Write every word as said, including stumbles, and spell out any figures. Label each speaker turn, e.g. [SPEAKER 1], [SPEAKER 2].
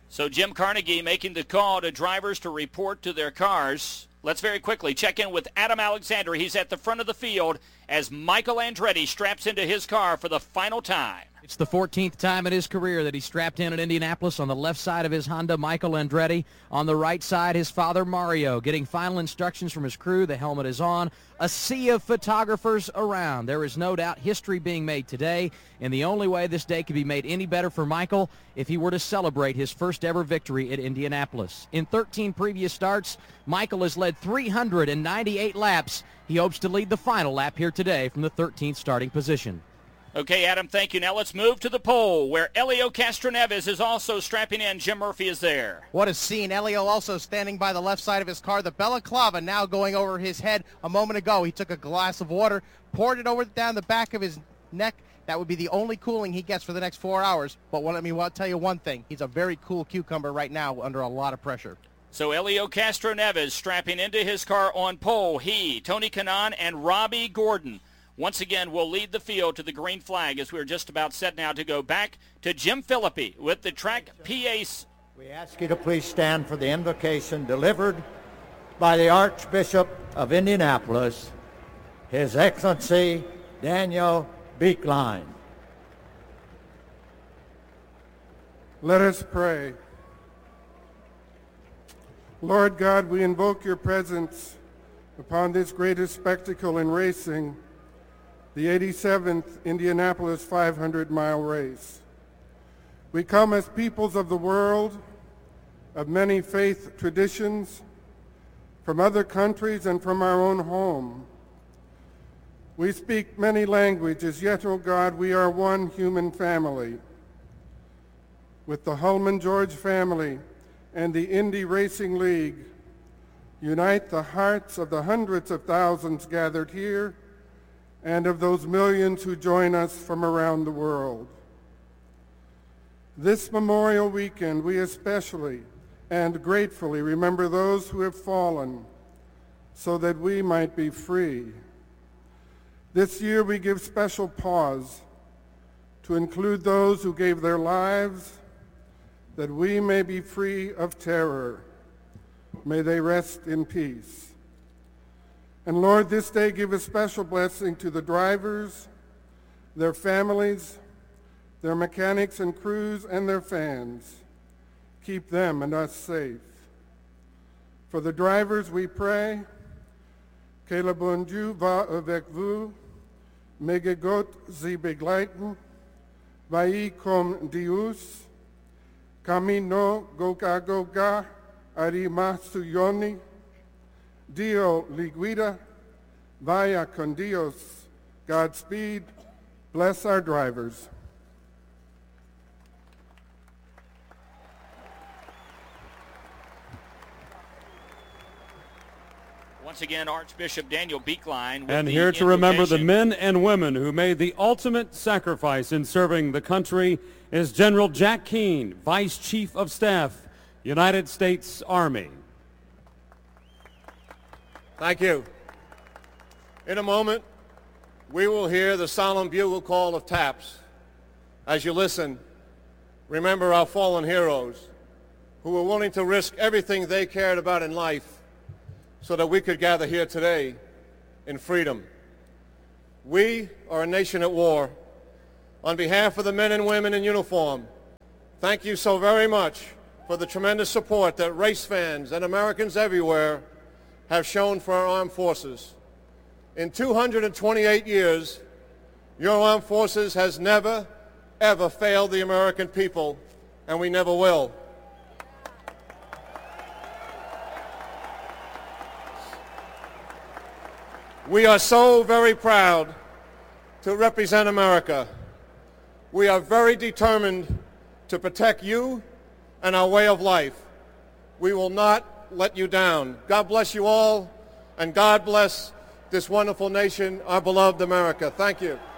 [SPEAKER 1] So Jim Carnegie making the call to drivers to report to their cars. Let's very quickly check in with Adam Alexander. He's at the front of the field as Michael Andretti straps into his car for the final time.
[SPEAKER 2] It's the fourteenth time in his career that he strapped in at Indianapolis. On the left side of his Honda, Michael Andretti. On the right side, his father, Mario, getting final instructions from his crew. The helmet is on. A sea of photographers around. There is no doubt history being made today, and the only way this day could be made any better for Michael if he were to celebrate his first ever victory at Indianapolis. In thirteen previous starts, Michael has led three hundred ninety-eight laps. He hopes to lead the final lap here today from the thirteenth starting position.
[SPEAKER 1] Okay, Adam, thank you. Now let's move to the pole where Helio Castroneves is also strapping in. Jim Murphy is there.
[SPEAKER 3] What a scene. Helio also standing by the left side of his car. The balaclava now going over his head. A moment ago, he took a glass of water, poured it over down the back of his neck. That would be the only cooling he gets for the next four hours. But let me tell you one thing. He's a very cool cucumber right now under a lot of pressure.
[SPEAKER 1] So Helio Castroneves strapping into his car on pole. He, Tony Kanaan, and Robbie Gordon once again will lead the field to the green flag as we're just about set now to go back to Jim Philippi with the track P A.
[SPEAKER 4] We ask you to please stand for the invocation delivered by the Archbishop of Indianapolis, His Excellency Daniel Beekline.
[SPEAKER 5] Let us pray. Lord God, we invoke your presence upon this greatest spectacle in racing, the eighty-seventh Indianapolis five hundred mile race. We come as peoples of the world, of many faith traditions, from other countries and from our own home. We speak many languages, yet, O God, we are one human family. With the Hulman George family and the Indy Racing League, unite the hearts of the hundreds of thousands gathered here and of those millions who join us from around the world. This Memorial Weekend, we especially and gratefully remember those who have fallen so that we might be free. This year we give special pause to include those who gave their lives that we may be free of terror. May they rest in peace. And Lord, this day give a special blessing to the drivers, their families, their mechanics and crews, and their fans. Keep them and us safe. For the drivers we pray, que le bon Dieu va avec vous, mege Gott sie begleiten, vai com Deus, camino goga goga, arima suyoni, Dio li guida, vaya con Dios, Godspeed, bless our drivers.
[SPEAKER 1] Once again, Archbishop Daniel Beekline. With
[SPEAKER 6] and
[SPEAKER 1] the
[SPEAKER 6] here to remember the
[SPEAKER 1] invocation.
[SPEAKER 6] men and women who made the ultimate sacrifice in serving the country is General Jack Keane, Vice Chief of Staff, United States Army.
[SPEAKER 7] Thank you. In a moment, we will hear the solemn bugle call of taps. As you listen, remember our fallen heroes who were willing to risk everything they cared about in life so that we could gather here today in freedom. We are a nation at war. On behalf of the men and women in uniform, thank you so very much for the tremendous support that race fans and Americans everywhere have shown for our armed forces. In two hundred twenty-eight years, your armed forces has never, ever failed the American people, and we never will. We are so very proud to represent America. We are very determined to protect you and our way of life. We will not let you down. God bless you all, and God bless this wonderful nation, our beloved America. Thank you.